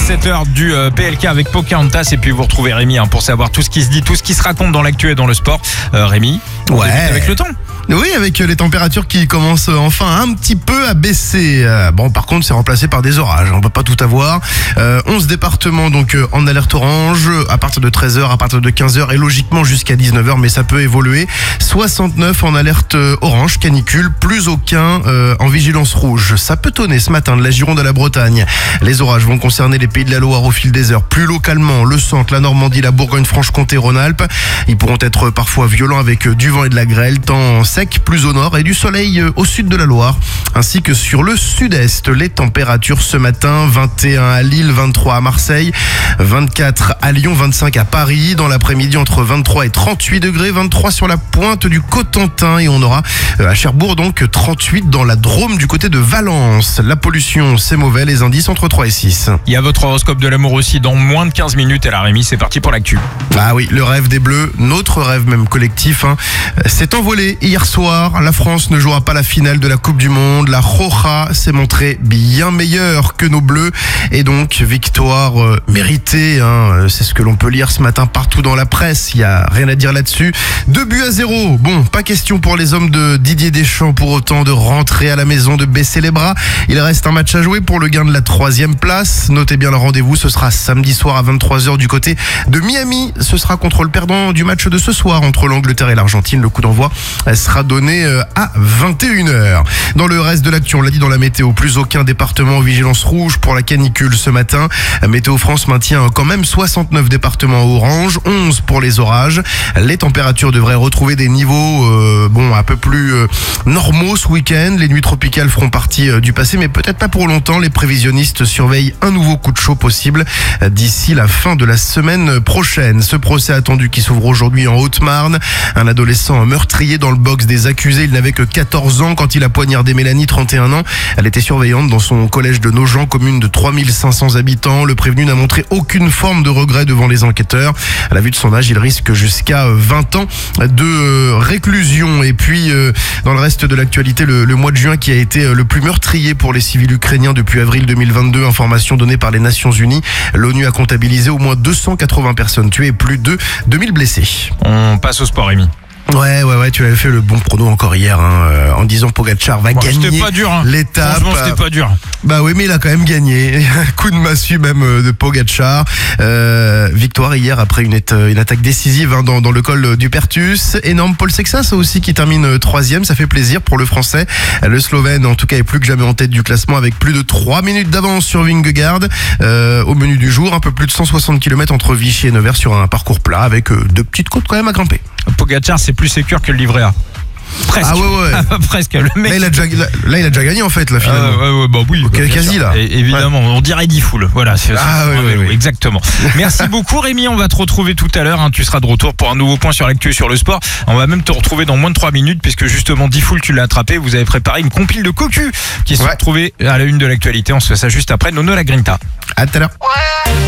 cette heure du PLK avec Pocahontas. Et puis vous retrouvez Rémi pour savoir tout ce qui se dit, tout ce qui se raconte dans l'actu et dans le sport. Rémi, on débute avec le temps. Oui, avec les températures qui commencent enfin un petit peu à baisser. Bon, par contre, c'est remplacé par des orages. On peut pas tout avoir. 11 départements donc en alerte orange à partir de 13h, à partir de 15h et logiquement jusqu'à 19h, mais ça peut évoluer. 69 en alerte orange, canicule, plus aucun en vigilance rouge. Ça peut tonner ce matin de la Gironde à la Bretagne. Les orages vont concerner les pays de la Loire au fil des heures. Plus localement, le centre, la Normandie, la Bourgogne-Franche-Comté, Rhône-Alpes. Ils pourront être parfois violents avec du vent et de la grêle, temps sec plus au nord et du soleil au sud de la Loire, ainsi que sur le sud-est. Les températures ce matin, 21 à Lille, 23 à Marseille, 24 à Lyon, 25 à Paris. Dans l'après-midi, entre 23 et 38 degrés, 23 sur la pointe du Cotentin et on aura à Cherbourg donc 38 dans la Drôme du côté de Valence. La pollution, c'est mauvais, les indices entre 3 et 6. Il y a votre horoscope de l'amour aussi dans moins de 15 minutes. Et là, Rémi, c'est parti pour l'actu. Ah oui, le rêve des Bleus, notre rêve même collectif, s'est envolé hier soir. La France ne jouera pas la finale de la Coupe du Monde. La Roja s'est montrée bien meilleure que nos Bleus et donc victoire méritée. C'est ce que l'on peut lire ce matin partout dans la presse. Il y a rien à dire là-dessus. 2-0. Bon, pas question pour les hommes de Didier Deschamps pour autant de rentrer à la maison, de baisser les bras. Il reste un match à jouer pour le gain de la 3e place. Notez bien le rendez-vous. Ce sera samedi soir à 23h du côté de Miami. Ce sera contre le perdant du match de ce soir entre l'Angleterre et l'Argentine. Le coup d'envoi sera donné à 21h. Dans le reste de l'actu, on l'a dit dans la météo, plus aucun département en vigilance rouge pour la canicule ce matin. Météo France maintient quand même 69 départements orange, 11 pour les orages. Les températures devraient retrouver des niveaux un peu plus normaux ce week-end. Les nuits tropicales feront partie du passé, mais peut-être pas pour longtemps. Les prévisionnistes surveillent un nouveau coup de chaud possible d'ici la fin de la semaine prochaine. Ce procès attendu qui s'ouvre aujourd'hui en Haute-Marne. Un adolescent meurtrier dans le box des accusés. Il n'avait que 14 ans quand il a poignardé Mélanie, 31 ans. Elle était surveillante dans son collège de Nogent, commune de 3500 habitants. Le prévenu n'a montré aucune forme de regret devant les enquêteurs. À la vue de son âge, il risque jusqu'à 20 ans de réclusion. Et puis, dans le reste de l'actualité, le mois de juin qui a été le plus meurtrier pour les civils ukrainiens depuis avril 2022. Information donnée par les Nations Unies. L'ONU a comptabilisé au moins 280 personnes tuées et plus de 2000 blessés. On passe au sport, Rémi. Ouais, tu avais fait le bon prono encore hier en disant Pogacar va gagner c'était pas dur, l'étape. Franchement, c'était pas dur. Bah oui, mais il a quand même gagné. Coup de massue même de Pogacar. Victoire hier après une attaque décisive dans le col du Pertus. Énorme Paul Sexas aussi qui termine 3e. Ça fait plaisir pour le Français. Le Slovène en tout cas est plus que jamais en tête du classement avec plus de 3 minutes d'avance sur Vingegaard. Au menu du jour, un peu plus de 160 km entre Vichy et Nevers sur un parcours plat avec 2 petites côtes quand même à grimper. Pogacar, c'est plus sécure que le livret A. Presque. Ah ouais. Presque. Le mec. Là, il a déjà gagné en fait, là, finalement. Oui. Quasi, là. Évidemment, on dirait 10 foules. Voilà. Oui. Exactement. Merci beaucoup, Rémi. On va te retrouver tout à l'heure. Tu seras de retour pour un nouveau point sur l'actu et sur le sport. On va même te retrouver dans moins de 3 minutes, puisque justement, 10 foules, tu l'as attrapé. Vous avez préparé une compile de cocus qui se retrouvée à la une de l'actualité. On se fait ça juste après Nono la Grinta. À tout à l'heure.